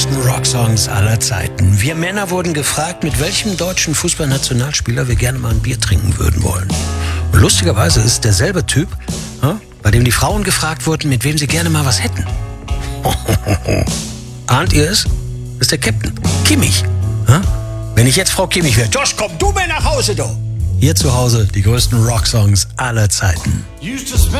größten Rocksongs aller Zeiten. Wir Männer wurden gefragt, mit welchem deutschen Fußballnationalspieler wir gerne mal ein Bier trinken würden wollen. Und lustigerweise ist derselbe Typ, bei dem die Frauen gefragt wurden, mit wem sie gerne mal was hätten. Ahnt ihr es? Das ist der Captain. Kimmich. Wenn ich jetzt Frau Kimmich wäre, Josh, komm du mir nach Hause, du! Hier zu Hause die größten Rocksongs aller Zeiten.